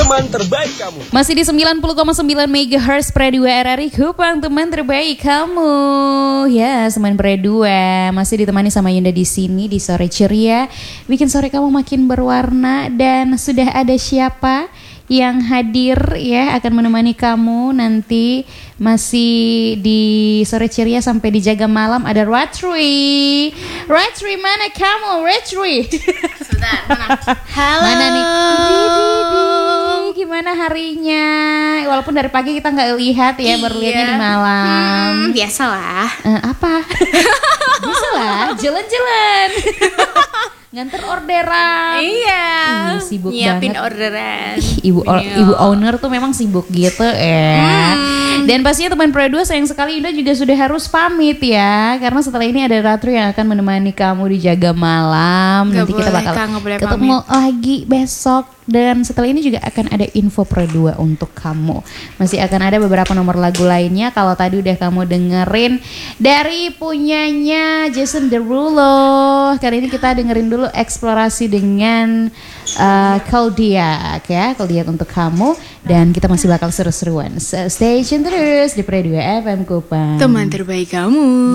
teman terbaik kamu. Masih di 90,9 MHz Pre 2 RRI Kupang, teman terbaik kamu. Ya, teman Pre 2 masih ditemani sama Yunda di sini di sore ceria, bikin sore kamu makin berwarna. Dan sudah ada siapa yang hadir ya akan menemani kamu nanti masih di sore ceria sampai dijaga malam. Ada Ratri. Ratri, mana kamu Ratri? Sebentar, mana? Halo. Mana nih? Gimana harinya? Walaupun dari pagi kita nggak lihat ya, baru lihatnya di malam. Biasalah. Apa? Biasalah, jalan-jalan. Nganter orderan. Iya. Sibuk nyiapin banget. orderan. Ibu owner tuh memang sibuk gitu ya. Dan pastinya teman Pre 2 sayang sekali Yunda juga sudah harus pamit ya, karena setelah ini ada Ratu yang akan menemani kamu di Jaga Malam. Gak Nanti kita boleh, bakal Kak, gak boleh ketemu lagi besok. Dan setelah ini juga akan ada info Pre 2 untuk kamu. Masih akan ada beberapa nomor lagu lainnya. Kalau tadi udah kamu dengerin dari punyanya Jason Derulo, kali ini kita dengerin dulu Eksplorasi dengan Koldiak ya, Koldiak untuk kamu. Dan kita masih bakal seru-seruan. Stay tune terus di Pre 2 FM Kupang, Teman terbaik kamu.